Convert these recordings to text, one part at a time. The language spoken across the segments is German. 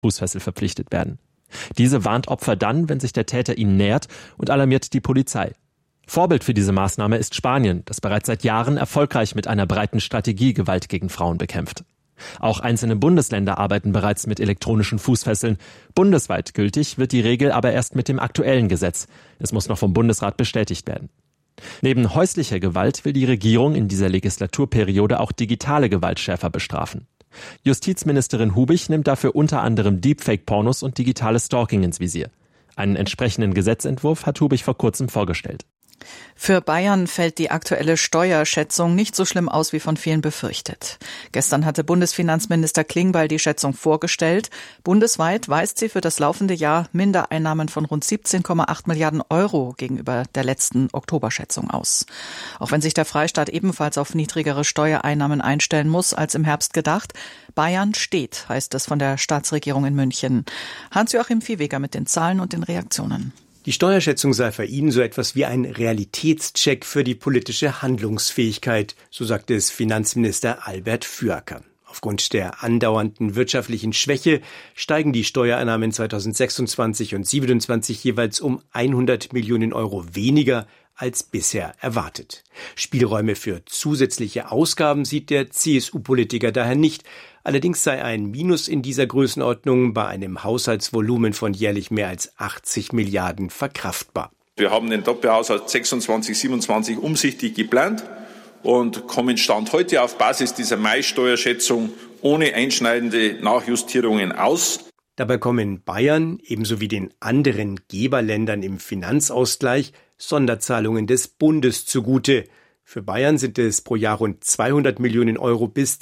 Fußfessel verpflichtet werden. Diese warnt Opfer dann, wenn sich der Täter ihnen nähert, und alarmiert die Polizei. Vorbild für diese Maßnahme ist Spanien, das bereits seit Jahren erfolgreich mit einer breiten Strategie Gewalt gegen Frauen bekämpft. Auch einzelne Bundesländer arbeiten bereits mit elektronischen Fußfesseln. Bundesweit gültig wird die Regel aber erst mit dem aktuellen Gesetz. Es muss noch vom Bundesrat bestätigt werden. Neben häuslicher Gewalt will die Regierung in dieser Legislaturperiode auch digitale Gewalt schärfer bestrafen. Justizministerin Hubich nimmt dafür unter anderem Deepfake-Pornos und digitales Stalking ins Visier. Einen entsprechenden Gesetzentwurf hat Hubich vor kurzem vorgestellt. Für Bayern fällt die aktuelle Steuerschätzung nicht so schlimm aus wie von vielen befürchtet. Gestern hatte Bundesfinanzminister Klingbeil die Schätzung vorgestellt. Bundesweit weist sie für das laufende Jahr Mindereinnahmen von rund 17,8 Milliarden Euro gegenüber der letzten Oktoberschätzung aus. Auch wenn sich der Freistaat ebenfalls auf niedrigere Steuereinnahmen einstellen muss als im Herbst gedacht, Bayern steht, heißt es von der Staatsregierung in München. Hans-Joachim Viehweger mit den Zahlen und den Reaktionen. Die Steuerschätzung sei für ihn so etwas wie ein Realitätscheck für die politische Handlungsfähigkeit, so sagte es Finanzminister Albert Füracker. Aufgrund der andauernden wirtschaftlichen Schwäche steigen die Steuereinnahmen 2026 und 2027 jeweils um 100 Millionen Euro weniger als bisher erwartet. Spielräume für zusätzliche Ausgaben sieht der CSU-Politiker daher nicht. Allerdings sei ein Minus in dieser Größenordnung bei einem Haushaltsvolumen von jährlich mehr als 80 Milliarden verkraftbar. Wir haben den Doppelhaushalt 26, 27 umsichtig geplant und kommen Stand heute auf Basis dieser Mai-Steuerschätzung ohne einschneidende Nachjustierungen aus. Dabei kommen Bayern ebenso wie den anderen Geberländern im Finanzausgleich Sonderzahlungen des Bundes zugute. Für Bayern sind es pro Jahr rund 200 Millionen Euro bis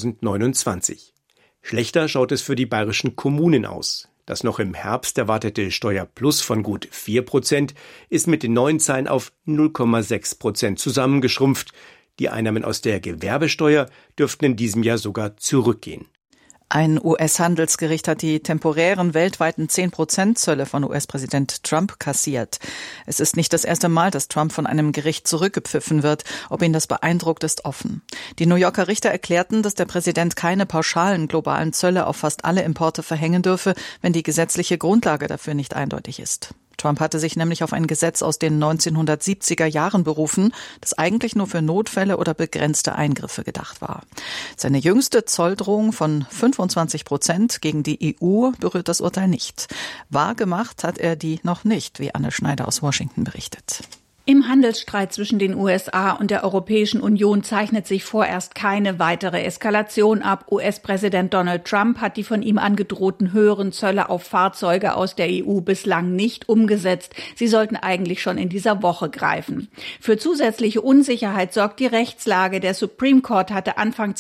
2029. Schlechter schaut es für die bayerischen Kommunen aus. Das noch im Herbst erwartete Steuerplus von gut 4% ist mit den neuen Zahlen auf 0,6% zusammengeschrumpft. Die Einnahmen aus der Gewerbesteuer dürften in diesem Jahr sogar zurückgehen. Ein US-Handelsgericht hat die temporären weltweiten 10% Zölle von US-Präsident Trump kassiert. Es ist nicht das erste Mal, dass Trump von einem Gericht zurückgepfiffen wird. Ob ihn das beeindruckt, ist offen. Die New Yorker Richter erklärten, dass der Präsident keine pauschalen globalen Zölle auf fast alle Importe verhängen dürfe, wenn die gesetzliche Grundlage dafür nicht eindeutig ist. Trump hatte sich nämlich auf ein Gesetz aus den 1970er Jahren berufen, das eigentlich nur für Notfälle oder begrenzte Eingriffe gedacht war. Seine jüngste Zolldrohung von 25% gegen die EU berührt das Urteil nicht. Wahrgemacht hat er die noch nicht, wie Anne Schneider aus Washington berichtet. Im Handelsstreit zwischen den USA und der Europäischen Union zeichnet sich vorerst keine weitere Eskalation ab. US-Präsident Donald Trump hat die von ihm angedrohten höheren Zölle auf Fahrzeuge aus der EU bislang nicht umgesetzt. Sie sollten eigentlich schon in dieser Woche greifen. Für zusätzliche Unsicherheit sorgt die Rechtslage. Der Supreme Court hatte Anfang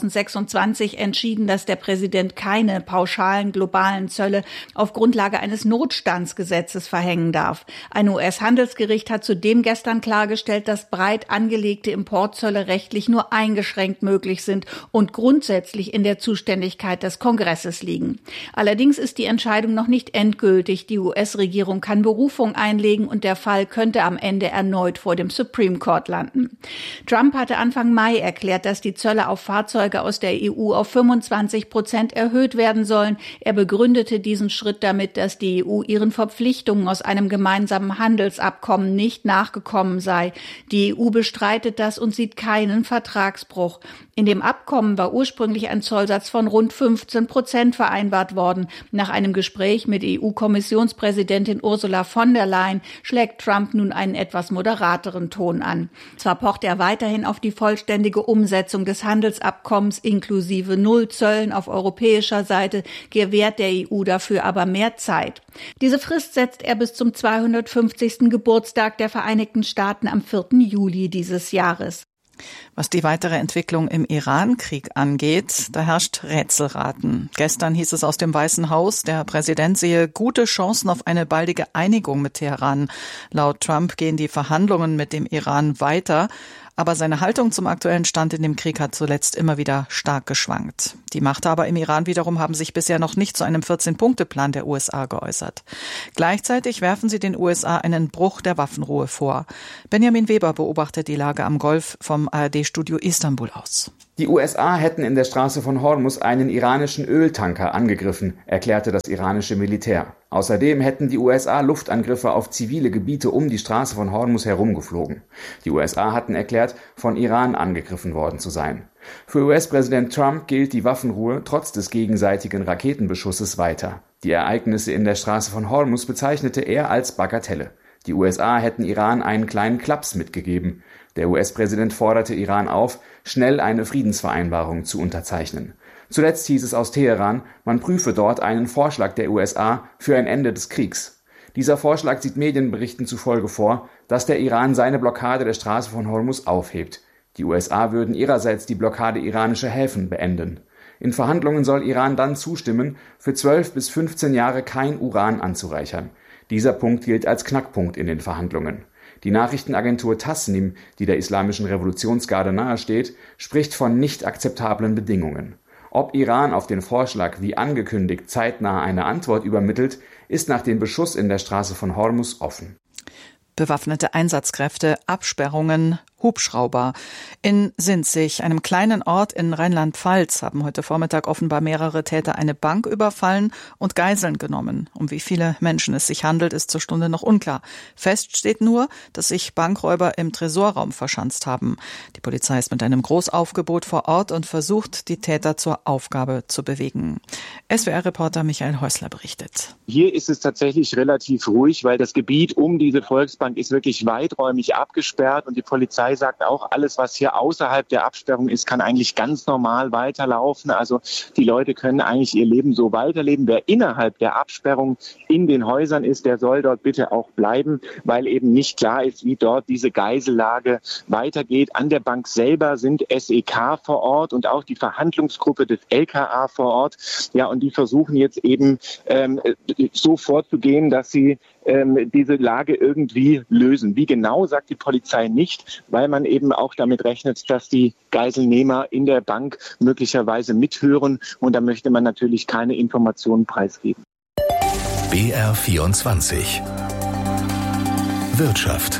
2026 entschieden, dass der Präsident keine pauschalen globalen Zölle auf Grundlage eines Notstandsgesetzes verhängen darf. Ein US-Handelsgericht hat zudem gestern klargestellt, dass breit angelegte Importzölle rechtlich nur eingeschränkt möglich sind und grundsätzlich in der Zuständigkeit des Kongresses liegen. Allerdings ist die Entscheidung noch nicht endgültig. Die US-Regierung kann Berufung einlegen und der Fall könnte am Ende erneut vor dem Supreme Court landen. Trump hatte Anfang Mai erklärt, dass die Zölle auf Fahrzeuge aus der EU auf 25% erhöht werden sollen. Er begründete diesen Schritt damit, dass die EU ihren Verpflichtungen aus einem gemeinsamen Handelsabkommen nicht nachgekommen sei. Die EU bestreitet das und sieht keinen Vertragsbruch. In dem Abkommen war ursprünglich ein Zollsatz von rund 15% vereinbart worden. Nach einem Gespräch mit EU-Kommissionspräsidentin Ursula von der Leyen schlägt Trump nun einen etwas moderateren Ton an. Zwar pocht er weiterhin auf die vollständige Umsetzung des Handelsabkommens inklusive Nullzöllen auf europäischer Seite, gewährt der EU dafür aber mehr Zeit. Diese Frist setzt er bis zum 250. Geburtstag der Vereinigten Staaten am 4. Juli dieses Jahres. Was die weitere Entwicklung im Iran-Krieg angeht, da herrscht Rätselraten. Gestern hieß es aus dem Weißen Haus, der Präsident sehe gute Chancen auf eine baldige Einigung mit Teheran. Laut Trump gehen die Verhandlungen mit dem Iran weiter. Aber seine Haltung zum aktuellen Stand in dem Krieg hat zuletzt immer wieder stark geschwankt. Die Machthaber im Iran wiederum haben sich bisher noch nicht zu einem 14-Punkte-Plan der USA geäußert. Gleichzeitig werfen sie den USA einen Bruch der Waffenruhe vor. Benjamin Weber beobachtet die Lage am Golf vom ARD-Studio Istanbul aus. Die USA hätten in der Straße von Hormuz einen iranischen Öltanker angegriffen, erklärte das iranische Militär. Außerdem hätten die USA Luftangriffe auf zivile Gebiete um die Straße von Hormuz herumgeflogen. Die USA hatten erklärt, von Iran angegriffen worden zu sein. Für US-Präsident Trump gilt die Waffenruhe trotz des gegenseitigen Raketenbeschusses weiter. Die Ereignisse in der Straße von Hormuz bezeichnete er als Bagatelle. Die USA hätten Iran einen kleinen Klaps mitgegeben. Der US-Präsident forderte Iran auf, schnell eine Friedensvereinbarung zu unterzeichnen. Zuletzt hieß es aus Teheran, man prüfe dort einen Vorschlag der USA für ein Ende des Kriegs. Dieser Vorschlag sieht Medienberichten zufolge vor, dass der Iran seine Blockade der Straße von Hormuz aufhebt. Die USA würden ihrerseits die Blockade iranischer Häfen beenden. In Verhandlungen soll Iran dann zustimmen, für 12 bis 15 Jahre kein Uran anzureichern. Dieser Punkt gilt als Knackpunkt in den Verhandlungen. Die Nachrichtenagentur Tasnim, die der Islamischen Revolutionsgarde nahesteht, spricht von nicht akzeptablen Bedingungen. Ob Iran auf den Vorschlag wie angekündigt zeitnah eine Antwort übermittelt, ist nach dem Beschuss in der Straße von Hormuz offen. Bewaffnete Einsatzkräfte, Absperrungen, Hubschrauber. In Sinzig, einem kleinen Ort in Rheinland-Pfalz, haben heute Vormittag offenbar mehrere Täter eine Bank überfallen und Geiseln genommen. Um wie viele Menschen es sich handelt, ist zur Stunde noch unklar. Fest steht nur, dass sich Bankräuber im Tresorraum verschanzt haben. Die Polizei ist mit einem Großaufgebot vor Ort und versucht, die Täter zur Aufgabe zu bewegen. SWR-Reporter Michael Häusler berichtet. Hier ist es tatsächlich relativ ruhig, weil das Gebiet um diese Volksbank ist wirklich weiträumig abgesperrt und die Polizei sagt auch, alles, was hier außerhalb der Absperrung ist, kann eigentlich ganz normal weiterlaufen. Also die Leute können eigentlich ihr Leben so weiterleben. Wer innerhalb der Absperrung in den Häusern ist, der soll dort bitte auch bleiben, weil eben nicht klar ist, wie dort diese Geisellage weitergeht. An der Bank selber sind SEK vor Ort und auch die Verhandlungsgruppe des LKA vor Ort. Ja, und die versuchen jetzt eben so vorzugehen, dass sie diese Lage irgendwie lösen. Wie genau, sagt die Polizei nicht, weil man eben auch damit rechnet, dass die Geiselnehmer in der Bank möglicherweise mithören und da möchte man natürlich keine Informationen preisgeben. BR24 Wirtschaft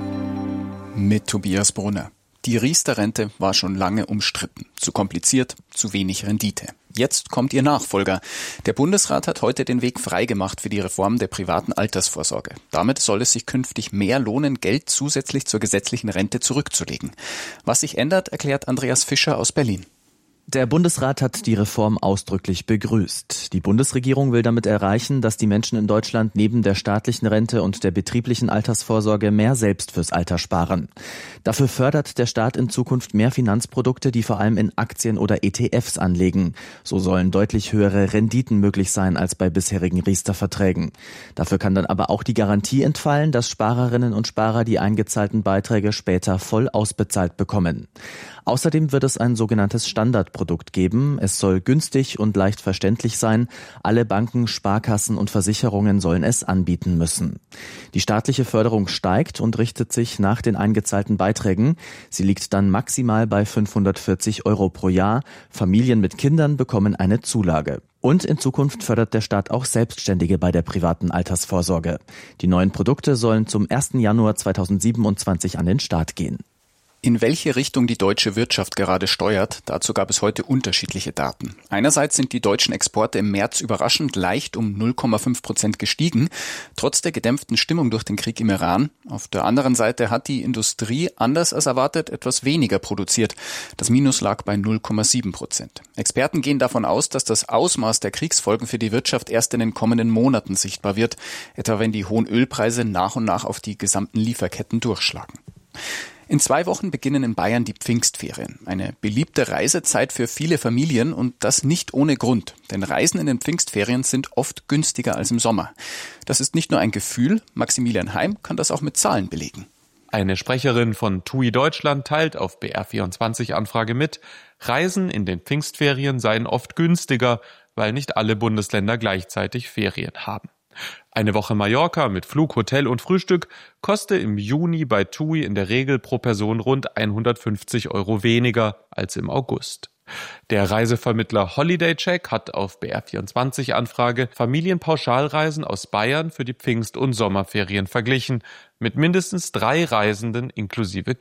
mit Tobias Brunner. Die Riester-Rente war schon lange umstritten. Zu kompliziert, zu wenig Rendite. Jetzt kommt ihr Nachfolger. Der Bundesrat hat heute den Weg freigemacht für die Reform der privaten Altersvorsorge. Damit soll es sich künftig mehr lohnen, Geld zusätzlich zur gesetzlichen Rente zurückzulegen. Was sich ändert, erklärt Andreas Fischer aus Berlin. Der Bundesrat hat die Reform ausdrücklich begrüßt. Die Bundesregierung will damit erreichen, dass die Menschen in Deutschland neben der staatlichen Rente und der betrieblichen Altersvorsorge mehr selbst fürs Alter sparen. Dafür fördert der Staat in Zukunft mehr Finanzprodukte, die vor allem in Aktien oder ETFs anlegen. So sollen deutlich höhere Renditen möglich sein als bei bisherigen Riester-Verträgen. Dafür kann dann aber auch die Garantie entfallen, dass Sparerinnen und Sparer die eingezahlten Beiträge später voll ausbezahlt bekommen. Außerdem wird es ein sogenanntes Standardprodukt geben. Es soll günstig und leicht verständlich sein. Alle Banken, Sparkassen und Versicherungen sollen es anbieten müssen. Die staatliche Förderung steigt und richtet sich nach den eingezahlten Beiträgen. Sie liegt dann maximal bei 540 € pro Jahr. Familien mit Kindern bekommen eine Zulage. Und in Zukunft fördert der Staat auch Selbstständige bei der privaten Altersvorsorge. Die neuen Produkte sollen zum 1. Januar 2027 an den Start gehen. In welche Richtung die deutsche Wirtschaft gerade steuert, dazu gab es heute unterschiedliche Daten. Einerseits sind die deutschen Exporte im März überraschend leicht um 0,5% gestiegen, trotz der gedämpften Stimmung durch den Krieg im Iran. Auf der anderen Seite hat die Industrie anders als erwartet etwas weniger produziert. Das Minus lag bei 0,7%. Experten gehen davon aus, dass das Ausmaß der Kriegsfolgen für die Wirtschaft erst in den kommenden Monaten sichtbar wird, etwa wenn die hohen Ölpreise nach und nach auf die gesamten Lieferketten durchschlagen. In 2 Wochen beginnen in Bayern die Pfingstferien. Eine beliebte Reisezeit für viele Familien und das nicht ohne Grund. Denn Reisen in den Pfingstferien sind oft günstiger als im Sommer. Das ist nicht nur ein Gefühl, Maximilian Heim kann das auch mit Zahlen belegen. Eine Sprecherin von TUI Deutschland teilt auf BR24 Anfrage mit, Reisen in den Pfingstferien seien oft günstiger, weil nicht alle Bundesländer gleichzeitig Ferien haben. Eine Woche Mallorca mit Flug, Hotel und Frühstück koste im Juni bei TUI in der Regel pro Person rund 150 € weniger als im August. Der Reisevermittler HolidayCheck hat auf BR24 Anfrage Familienpauschalreisen aus Bayern für die Pfingst- und Sommerferien verglichen, mit mindestens 3 Reisenden inklusive Kind.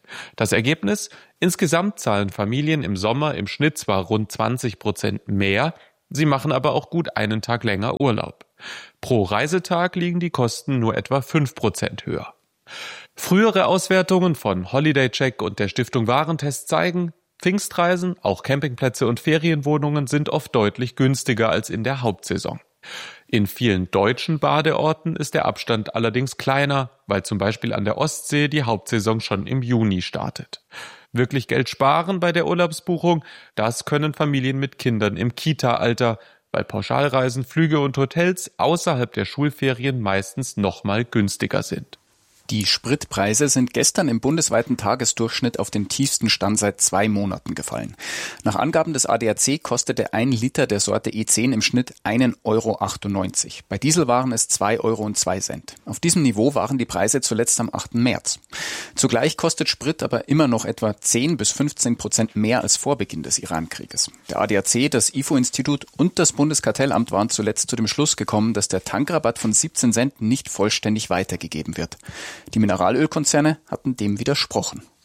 Das Ergebnis? Insgesamt zahlen Familien im Sommer im Schnitt zwar rund 20% mehr, sie machen aber auch gut einen Tag länger Urlaub. Pro Reisetag liegen die Kosten nur etwa 5% höher. Frühere Auswertungen von HolidayCheck und der Stiftung Warentest zeigen, Pfingstreisen, auch Campingplätze und Ferienwohnungen sind oft deutlich günstiger als in der Hauptsaison. In vielen deutschen Badeorten ist der Abstand allerdings kleiner, weil zum Beispiel an der Ostsee die Hauptsaison schon im Juni startet. Wirklich Geld sparen bei der Urlaubsbuchung, das können Familien mit Kindern im Kita-Alter, weil Pauschalreisen, Flüge und Hotels außerhalb der Schulferien meistens nochmal günstiger sind. Die Spritpreise sind gestern im bundesweiten Tagesdurchschnitt auf den tiefsten Stand seit 2 Monaten gefallen. Nach Angaben des ADAC kostete 1 Liter der Sorte E10 im Schnitt 1,98 €. Bei Diesel waren es 2,02 €. Auf diesem Niveau waren die Preise zuletzt am 8. März. Zugleich kostet Sprit aber immer noch etwa 10-15% mehr als vor Beginn des Iran-Krieges. Der ADAC, das IFO-Institut und das Bundeskartellamt waren zuletzt zu dem Schluss gekommen, dass der Tankrabatt von 17 Cent nicht vollständig weitergegeben wird. Die Mineralölkonzerne hatten dem widersprochen.